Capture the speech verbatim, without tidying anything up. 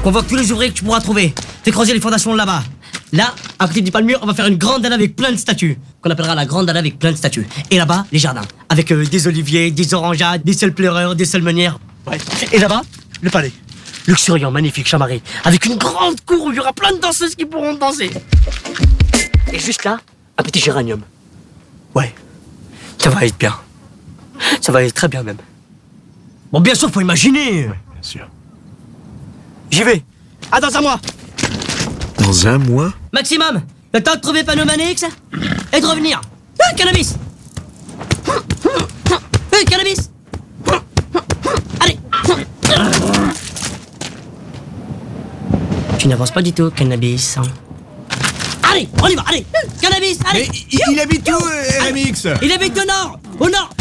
Convoque tous les ouvriers que tu pourras trouver. Fais creuser les fondations là-bas. Là, à côté du palmier, on va faire une grande allée avec plein de statues. Qu'on appellera la grande allée avec plein de statues. Et là-bas, les jardins. Avec euh, des oliviers, des orangeades, des seuls pleureurs, des seules meunières. Ouais. Et là-bas, le palais. Luxuriant, magnifique, chamarré. Avec une grande cour où il y aura plein de danseuses qui pourront danser. Et juste là, un petit géranium. Ouais. Ça va être bien. Ça va être très bien même. Bon, bien sûr, faut imaginer. Oui, bien sûr. J'y vais. Ah, dans un mois. Dans un mois? Maximum. Le temps de trouver Panomanix et de revenir. Ah, cannabis. Ah, cannabis. Allez. Tu n'avances pas du tout, cannabis. Allez, on y va, allez. Cannabis, allez. Mais il, il habite où, euh, R M X? Il habite au nord. Au nord.